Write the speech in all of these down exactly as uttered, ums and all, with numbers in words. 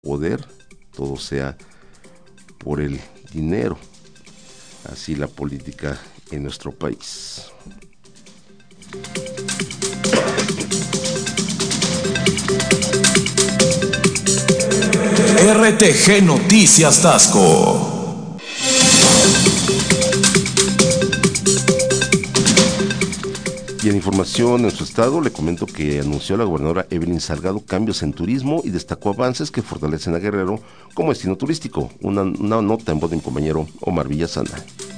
poder, todo sea por el dinero. Así la política en nuestro país. R T G Noticias Tasco. Y en información en su estado, le comento que anunció la gobernadora Evelyn Salgado cambios en turismo y destacó avances que fortalecen a Guerrero como destino turístico. Una, una nota en voz de mi compañero Omar Villasana.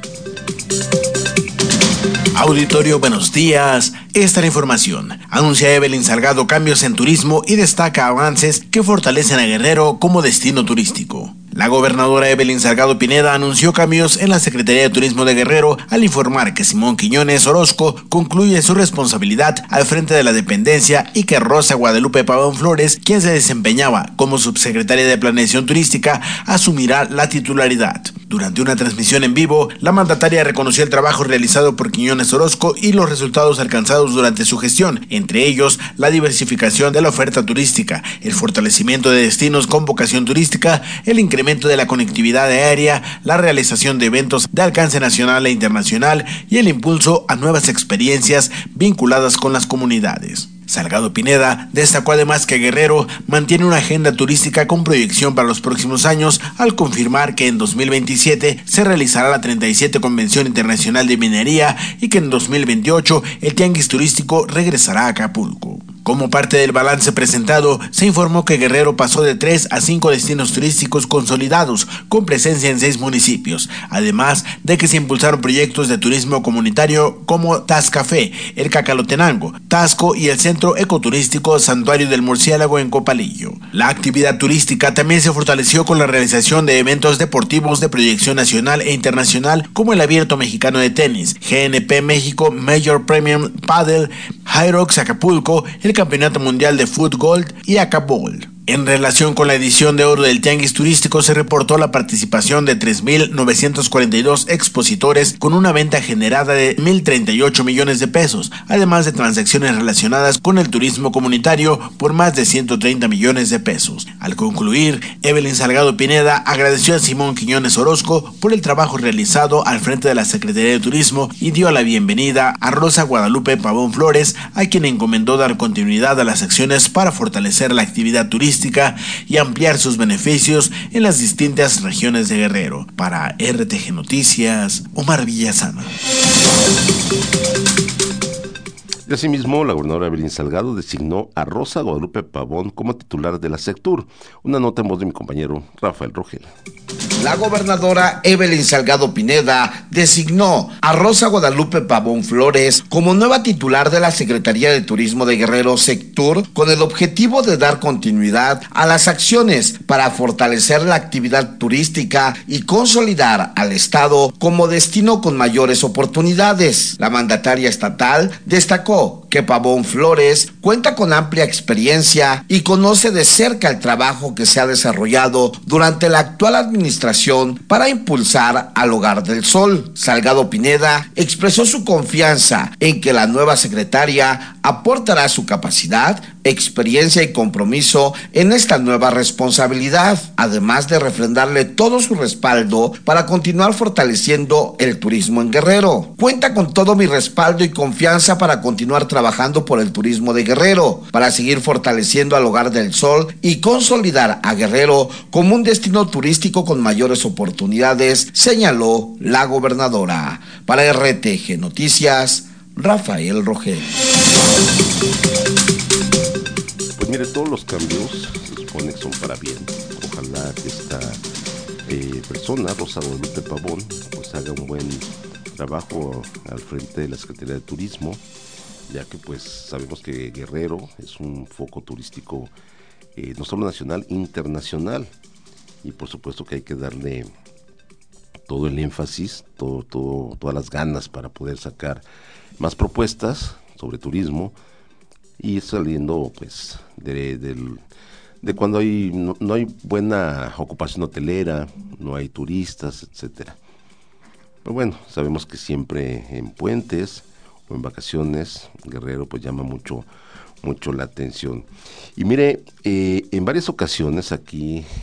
Auditorio, buenos días. Esta es la información. Anuncia Evelyn Salgado cambios en turismo y destaca avances que fortalecen a Guerrero como destino turístico. La gobernadora Evelyn Salgado Pineda anunció cambios en la Secretaría de Turismo de Guerrero al informar que Simón Quiñones Orozco concluye su responsabilidad al frente de la dependencia y que Rosa Guadalupe Pavón Flores, quien se desempeñaba como subsecretaria de Planeación Turística, asumirá la titularidad. Durante una transmisión en vivo, la mandataria reconoció el trabajo realizado por Quiñones Orozco y los resultados alcanzados durante su gestión, entre ellos la diversificación de la oferta turística, el fortalecimiento de destinos con vocación turística, el incremento de la conectividad aérea, la realización de eventos de alcance nacional e internacional y el impulso a nuevas experiencias vinculadas con las comunidades. Salgado Pineda destacó además que Guerrero mantiene una agenda turística con proyección para los próximos años al confirmar que en dos mil veintisiete se realizará la treinta y siete Convención Internacional de Minería y que en dos mil veintiocho el Tianguis Turístico regresará a Acapulco. Como parte del balance presentado, se informó que Guerrero pasó de tres a cinco destinos turísticos consolidados, con presencia en seis municipios, además de que se impulsaron proyectos de turismo comunitario como Tascafé, el Cacalotenango, Tasco y el Centro Ecoturístico Santuario del Murciélago en Copalillo. La actividad turística también se fortaleció con la realización de eventos deportivos de proyección nacional e internacional como el Abierto Mexicano de Tenis, G N P México Major Premium Padel, Hyrox Acapulco, el Campeonato Mundial de Fútbol y Acapol. En relación con la edición de oro del Tianguis Turístico, se reportó la participación de tres mil novecientos cuarenta y dos expositores con una venta generada de mil treinta y ocho millones de pesos, además de transacciones relacionadas con el turismo comunitario por más de ciento treinta millones de pesos. Al concluir, Evelyn Salgado Pineda agradeció a Simón Quiñones Orozco por el trabajo realizado al frente de la Secretaría de Turismo y dio la bienvenida a Rosa Guadalupe Pavón Flores, a quien encomendó dar continuidad a las acciones para fortalecer la actividad turística y ampliar sus beneficios en las distintas regiones de Guerrero. Para R T G Noticias, Omar Villasana. Y asimismo, la gobernadora Evelyn Salgado designó a Rosa Guadalupe Pavón como titular de la Sectur. Una nota en voz de mi compañero Rafael Rogel. La gobernadora Evelyn Salgado Pineda designó a Rosa Guadalupe Pavón Flores como nueva titular de la Secretaría de Turismo de Guerrero Sectur, con el objetivo de dar continuidad a las acciones para fortalecer la actividad turística y consolidar al Estado como destino con mayores oportunidades. La mandataria estatal destacó que Pavón Flores cuenta con amplia experiencia y conoce de cerca el trabajo que se ha desarrollado durante la actual administración para impulsar al Hogar del Sol. Salgado Pineda expresó su confianza en que la nueva secretaria aportará su capacidad, experiencia y compromiso en esta nueva responsabilidad, además de refrendarle todo su respaldo para continuar fortaleciendo el turismo en Guerrero. Cuenta con todo mi respaldo y confianza para continuar trabajando por el turismo de Guerrero, para seguir fortaleciendo al Hogar del Sol y consolidar a Guerrero como un destino turístico con mayores oportunidades, señaló la gobernadora. Para R T G Noticias, Rafael Rogel. Pues mire, todos los cambios se supone que son para bien. Ojalá que esta eh, persona, Rosa Guadalupe Pavón, pues haga un buen trabajo al frente de la Secretaría de Turismo, ya que pues sabemos que Guerrero es un foco turístico eh, no solo nacional, internacional, y por supuesto que hay que darle todo el énfasis, todo, todo, todas las ganas para poder sacar más propuestas sobre turismo y saliendo pues de, de, de cuando hay no, no hay buena ocupación hotelera, no hay turistas, etcétera. Pero bueno, sabemos que siempre en puentes o en vacaciones Guerrero pues llama mucho mucho la atención. Y mire, eh, en varias ocasiones aquí